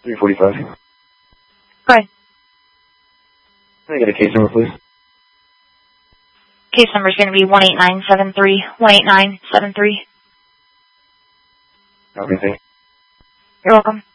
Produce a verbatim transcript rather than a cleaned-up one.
three forty-five. Go ahead. Can I get a case number, please? Case number is going to be one eight nine seven three, one eight nine seven three. Okay, thank you. You're welcome.